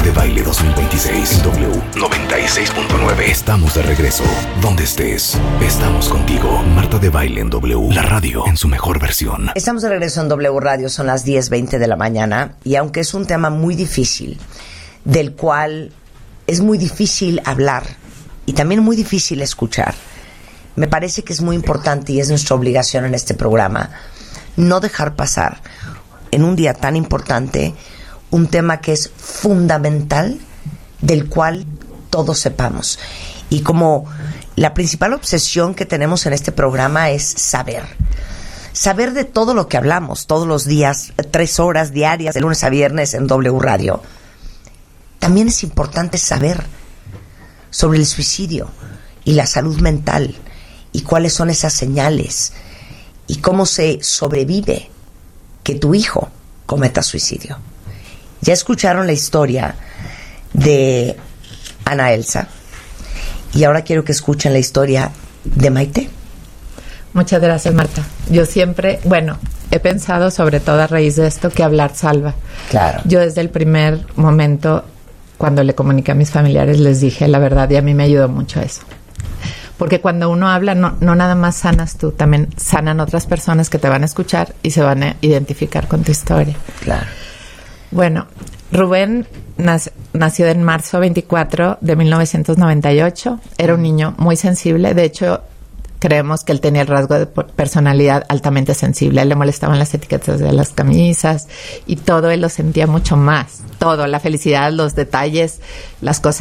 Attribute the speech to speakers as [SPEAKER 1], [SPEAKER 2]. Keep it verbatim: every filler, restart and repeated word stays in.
[SPEAKER 1] de Baile dos mil veintiséis en W noventa y seis punto nueve. Estamos de regreso. Donde estés, estamos contigo. Marta de Baile en W, la radio en su mejor versión.
[SPEAKER 2] Estamos de regreso en W Radio, son las diez veinte de la mañana, y aunque es un tema muy difícil, del cual es muy difícil hablar y también muy difícil escuchar, me parece que es muy importante y es nuestra obligación en este programa no dejar pasar en un día tan importante un tema que es fundamental, del cual todos sepamos. Y como la principal obsesión que tenemos en este programa es saber. Saber de todo lo que hablamos todos los días, tres horas diarias, de lunes a viernes en W Radio. También es importante saber sobre el suicidio y la salud mental y cuáles son esas señales y cómo se sobrevive que tu hijo cometa suicidio. Ya escucharon la historia de Ana Elsa y ahora quiero que escuchen la historia de Maite.
[SPEAKER 3] Muchas gracias, Marta. Yo siempre, bueno, he pensado sobre todo a raíz de esto que hablar salva.
[SPEAKER 2] Claro.
[SPEAKER 3] Yo desde el primer momento, cuando le comuniqué a mis familiares, les dije la verdad y a mí me ayudó mucho eso. Porque cuando uno habla, no, no nada más sanas tú, también sanan otras personas que te van a escuchar y se van a identificar con tu historia.
[SPEAKER 2] Claro.
[SPEAKER 3] Bueno, Rubén nac- nació en marzo veinticuatro de mil novecientos noventa y ocho. Era un niño muy sensible. De hecho, creemos que él tenía el rasgo de personalidad altamente sensible. A él le molestaban las etiquetas de las camisas y todo él lo sentía mucho más. Todo, la felicidad, los detalles, las cosas